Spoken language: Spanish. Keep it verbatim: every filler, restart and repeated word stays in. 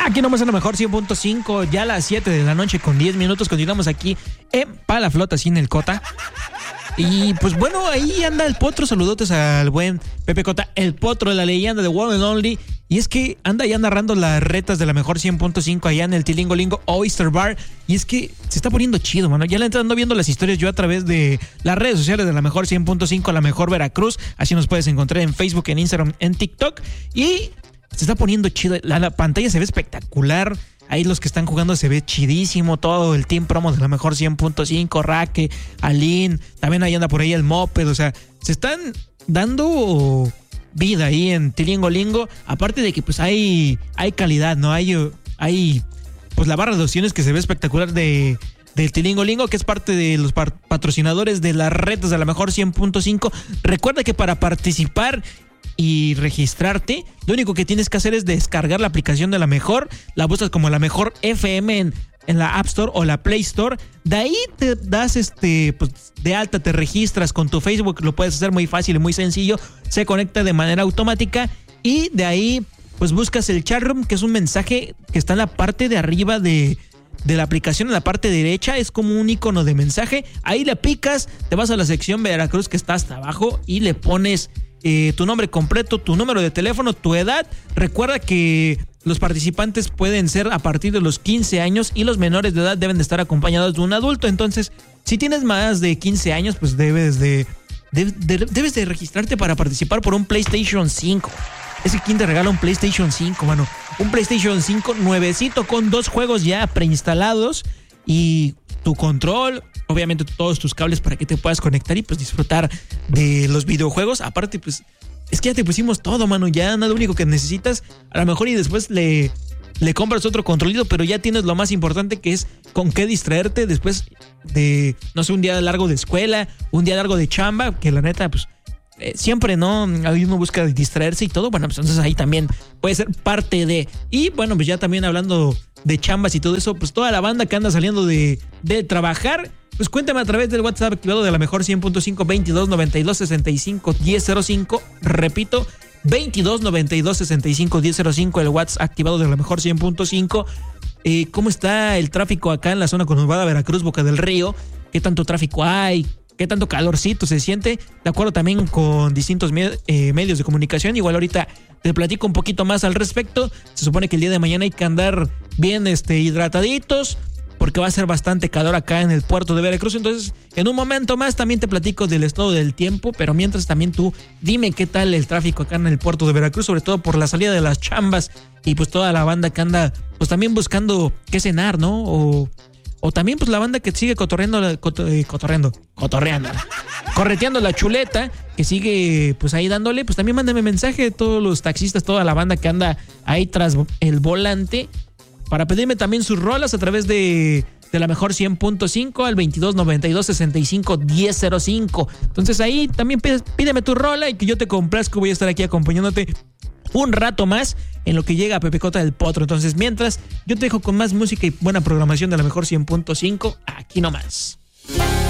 Aquí nomás en lo mejor cien punto cinco, ya a las siete de la noche con diez minutos. Continuamos aquí en Palaflota sin el Cota. Y pues bueno, ahí anda el Potro. Saludotes al buen Pepe Cota, el Potro de la leyenda de One and Only. Y es que anda ya narrando las retas de la mejor cien punto cinco allá en el Tilingolingo Oyster Bar. Y es que se está poniendo chido, mano. Ya le ando viendo las historias yo a través de las redes sociales de la mejor cien punto cinco, la mejor Veracruz. Así nos puedes encontrar en Facebook, en Instagram, en TikTok. Y se está poniendo chido. La, la pantalla se ve espectacular. Ahí los que están jugando se ve chidísimo. Todo el team promo de la mejor cien punto cinco, Raque, Aline, también ahí anda por ahí el Moped. O sea, se están dando vida ahí en Tilingolingo. Aparte de que pues hay, hay calidad, ¿no? Hay, hay pues la barra de opciones que se ve espectacular de, del Tilingolingo, que es parte de los par- patrocinadores de las retas de la mejor cien punto cinco. Recuerda que para participar y registrarte, lo único que tienes que hacer es descargar la aplicación de La Mejor. La buscas como La Mejor F M en, en la App Store o la Play Store. De ahí te das este pues, de alta, te registras con tu Facebook. Lo puedes hacer muy fácil y muy sencillo. Se conecta de manera automática y de ahí pues buscas el chatroom, que es un mensaje que está en la parte de arriba de, de la aplicación, en la parte derecha. Es como un icono de mensaje. Ahí le picas, te vas a la sección Veracruz que está hasta abajo y le pones Eh, tu nombre completo, tu número de teléfono, tu edad. Recuerda que los participantes pueden ser a partir de los quince años y los menores de edad deben de estar acompañados de un adulto. Entonces, si tienes más de quince años, pues debes de, de, de debes de registrarte para participar por un PlayStation cinco. Es que ¿quién te regala un PlayStation cinco, mano? Un PlayStation cinco nuevecito con dos juegos ya preinstalados y tu control, obviamente todos tus cables para que te puedas conectar y pues disfrutar de los videojuegos. Aparte, pues es que ya te pusimos todo, mano. Ya nada, lo único que necesitas, a lo mejor y después le, le compras otro controlito, pero ya tienes lo más importante, que es con qué distraerte después de, no sé, un día largo de escuela, un día largo de chamba, que la neta, pues eh, siempre, ¿no? Uno busca distraerse y todo. Bueno, pues entonces ahí también puede ser parte de. Y bueno, pues ya también hablando de chambas y todo eso, pues toda la banda que anda saliendo de, de trabajar, pues cuéntame a través del WhatsApp activado de la mejor cien punto cinco, veintidós noventa y dos sesenta y cinco diez cero cinco. Repito, veintidós noventa y dos sesenta y cinco diez cero cinco, el WhatsApp activado de la mejor cien punto cinco. Eh, ¿Cómo está el tráfico acá en la zona conurbada Veracruz, Boca del Río? ¿Qué tanto tráfico hay? ¿Qué tanto calorcito se siente? De acuerdo también con distintos me- eh, medios de comunicación. Igual ahorita te platico un poquito más al respecto. Se supone que el día de mañana hay que andar bien este, hidrataditos, porque va a ser bastante calor acá en el puerto de Veracruz. Entonces, en un momento más también te platico del estado del tiempo, pero mientras también tú dime qué tal el tráfico acá en el puerto de Veracruz, sobre todo por la salida de las chambas y pues toda la banda que anda pues también buscando qué cenar, ¿no? O, o también pues la banda que sigue cotorreando, coto, eh, cotorreando, cotorreando, correteando la chuleta, que sigue pues ahí dándole. Pues también mándame mensaje, todos los taxistas, toda la banda que anda ahí tras el volante, para pedirme también sus rolas a través de, de la mejor cien punto cinco al veintidós noventa y dos sesenta y cinco diez cero cinco. Entonces ahí también pídeme, pídeme tu rola y que yo te complazco. Voy a estar aquí acompañándote un rato más en lo que llega Pepe Cota del Potro. Entonces mientras, yo te dejo con más música y buena programación de la mejor cien punto cinco aquí nomás.